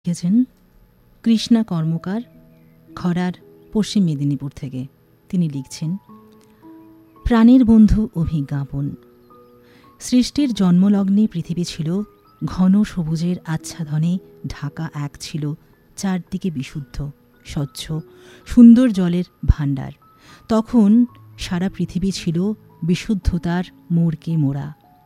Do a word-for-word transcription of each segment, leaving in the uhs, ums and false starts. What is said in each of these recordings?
লিখেছেন কৃষ্ণা কর্মকার, খরার, পশ্চিম মেদিনীপুর থেকে। তিনি লিখছেন, প্রাণের বন্ধু অভিজ্ঞাপন। সৃষ্টির জন্মলগ্নে পৃথিবী ছিল ঘন সবুজের আচ্ছাদনে ঢাকা, এক ছিল চারদিকে বিশুদ্ধ, স্বচ্ছ, সুন্দর জলের ভাণ্ডার। তখন সারা পৃথিবী ছিল বিশুদ্ধতার মোড়কে মোড়া।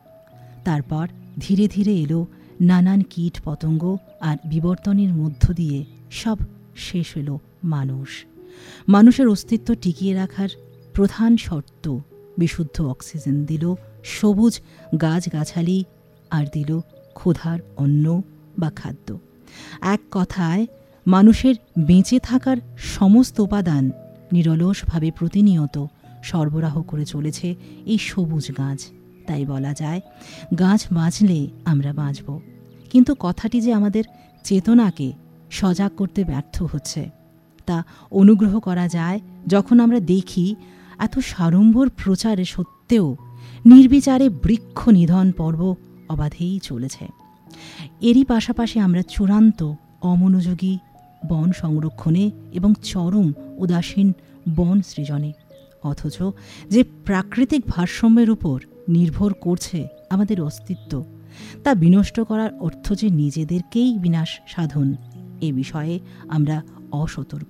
তারপর ধীরে ধীরে এলো নানান কীট পতঙ্গ, আর বিবর্তনের মধ্য দিয়ে সব শেষ হলো মানুষ। মানুষের অস্তিত্ব টিকিয়ে রাখার প্রধান শর্ত বিশুদ্ধ অক্সিজেন দিল সবুজ গাছগাছালি, আর দিল ক্ষুধার অন্ন বা খাদ্য। এক কথায় মানুষের বেঁচে থাকার সমস্ত উপাদান নিরলসভাবে প্রতিনিয়ত সরবরাহ করে চলেছে এই সবুজ গাছ। তাই বলা যায়, গাছ বাঁচলে আমরা বাঁচব। কিন্তু কথাটি যে আমাদের চেতনাকে সজাগ করতে ব্যর্থ হচ্ছে, তা অনুগ্রহ করা যায় যখন আমরা দেখি এত সাড়ম্বর প্রচারে সত্ত্বেও নির্বিচারে বৃক্ষ নিধন পর্ব অবাধেই চলেছে। এরই পাশাপাশি আমরা চূড়ান্ত অমনোযোগী বন সংরক্ষণে এবং চরম উদাসীন বন সৃজনে, অথচ যে প্রাকৃতিক ভারসাম্যের উপর নির্ভর করছে আমাদের অস্তিত্ব, তা বিনষ্ট করার অর্থ যে নিজেদেরকেই বিনাশ সাধন, এ বিষয়ে আমরা অসতর্ক।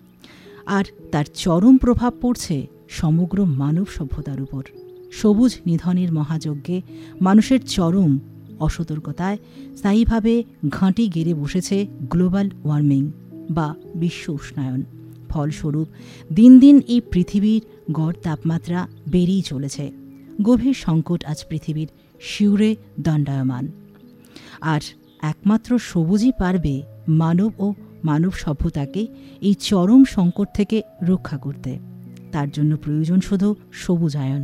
আর তার চরম প্রভাব পড়ছে সমগ্র মানব সভ্যতার উপর। সবুজ নিধনের মহাযজ্ঞে মানুষের চরম অসতর্কতায় স্থায়ীভাবে ঘাঁটি গেড়ে বসেছে গ্লোবাল ওয়ার্মিং বা বিশ্ব উষ্ণায়ন। ফলস্বরূপ দিন দিন এই পৃথিবীর গড় তাপমাত্রা বেড়েই চলেছে। গভীর সংকট আজ পৃথিবীর শিউরে দণ্ডায়মান। আর একমাত্র সবুজই পারবে মানব ও মানব সভ্যতাকে এই চরম সংকট থেকে রক্ষা করতে। তার জন্য প্রয়োজন শুধু সবুজায়ন।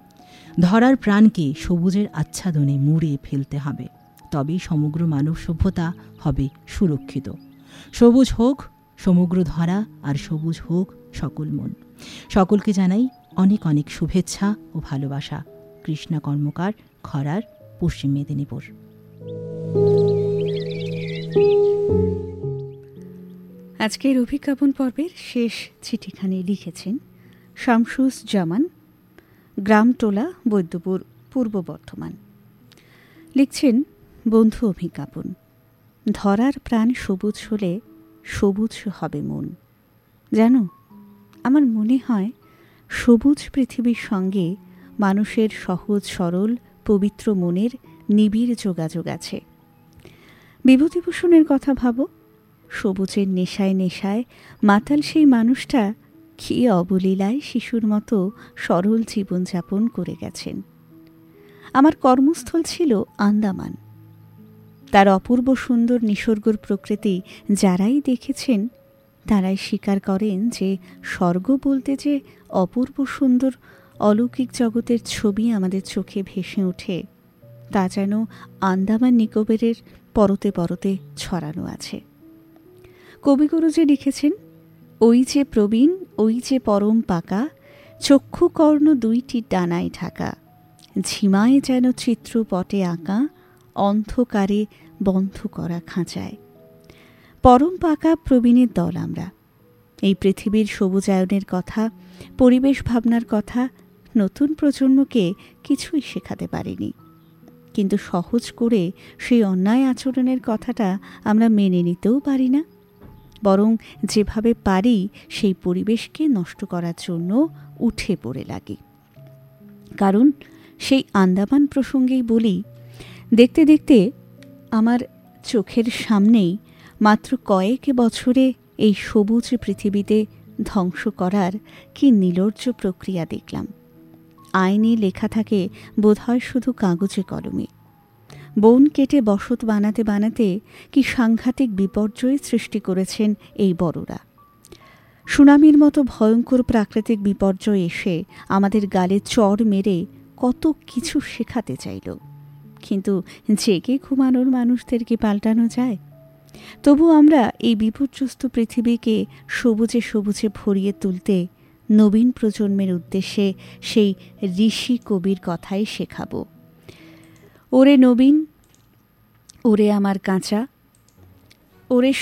ধরার প্রাণকে সবুজের আচ্ছাদনে মুড়ে ফেলতে হবে, তবেই সমগ্র মানব সভ্যতা হবে সুরক্ষিত। সবুজ হোক সমগ্র ধরা, আর সবুজ হোক সকল মন। সকলকে জানাই অনেক অনেক শুভেচ্ছা ও ভালোবাসা। কৃষ্ণা কর্মকার, খরার, পশ্চিম মেদিনীপুর। আজকের অভিজ্ঞাপন পর্বের শেষ চিঠিখানি লিখেছেন শামসুস জামান, গ্রামটোলা, বৈদ্যপুর, পূর্ব বর্ধমান। লিখছেন, বন্ধু অভিজ্ঞাপন। ধরার প্রাণ সবুজ হলে সবুজ হবে মন। জানো, আমার মনে হয় সবুজ পৃথিবীর সঙ্গে মানুষের সহজ সরল পবিত্র মনের নিবিড় যোগাযোগ আছে। বিভূতিভূষণের কথা ভাবো। সবুজের নেশায় নেশায় মাতাল সেই মানুষটা কি অবলীলায় শিশুর মতো সরল জীবনযাপন করে গেছেন। আমার কর্মস্থল ছিল আন্দামান। তার অপূর্ব সুন্দর নিসর্গর প্রকৃতি যারাই দেখেছেন, তারাই স্বীকার করেন যে স্বর্গ বলতে যে অপূর্ব সুন্দর অলৌকিক জগতের ছবি আমাদের চোখে ভেসে ওঠে, তা যেন আন্দামান নিকোবরের পরতে পরতে ছড়ানো আছে। কবিগুরু যে লিখেছেন, ওই যে প্রবীণ, ওই যে পরম পাকা, চক্ষু কর্ণ দুইটি ডানায় ঢাকা, ঝিমায় যেন চিত্রপটে আঁকা, অন্ধকারে বন্ধ করা খাঁচায়। পরম পাকা প্রবীণের দল আমরা। এই পৃথিবীর সবুজায়নের কথা, পরিবেশ ভাবনার কথা নতুন প্রজন্মকে কিছুই শেখাতে পারিনি। কিন্তু সহজ করে সেই অন্যায় আচরণের কথাটা আমরা মেনে নিতেও পারি না, বরং যেভাবে পারি সেই পরিবেশকে নষ্ট করার জন্য উঠে পড়ে লাগি। কারণ সেই আন্দামান প্রসঙ্গেই বলি, দেখতে দেখতে আমার চোখের সামনেই মাত্র কয়েক বছরে এই সবুজ পৃথিবীতে ধ্বংস করার কি নির্লজ্জ প্রক্রিয়া দেখলাম। আইনে লেখা থাকে বোধহয় শুধু কাগজে কলমে। বন কেটে বসত বানাতে বানাতে কি সাংঘাতিক বিপর্যয় সৃষ্টি করেছেন এই বড়রা। সুনামির মতো ভয়ঙ্কর প্রাকৃতিক বিপর্যয় এসে আমাদের গালে চড় মেরে কত কিছু শেখাতে চাইল, কিন্তু জেগে ঘুমানোর মানুষদেরকে পাল্টানো যায়? তবু আমরা এই বিপর্যস্ত পৃথিবীকে সবুজে সবুজে ভরিয়ে তুলতে নবীন প্রজন্মের উদ্দেশ্যে সেই ঋষি কবির কথাই শেখাব। ওরে নবীন, ওরে আমার কাঁচা, ওরে